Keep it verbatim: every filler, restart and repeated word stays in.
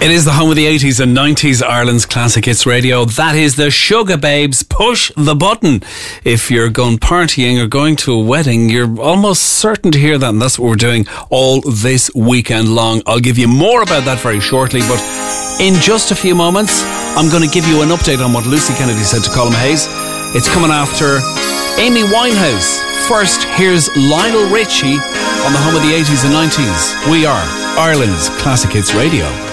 It is the home of the eighties and nineties, Ireland's classic hits radio. That is the Sugar Babes. Push the button. If you're going partying or going to a wedding, you're almost certain to hear that, and that's what we're doing all this weekend long. I'll give you more about that very shortly, but in just a few moments, I'm going to give you an update on what Lucy Kennedy said to Colm Hayes. It's coming after Amy Winehouse. First, here's Lionel Richie on the home of the eighties and nineties. We are Ireland's classic hits radio.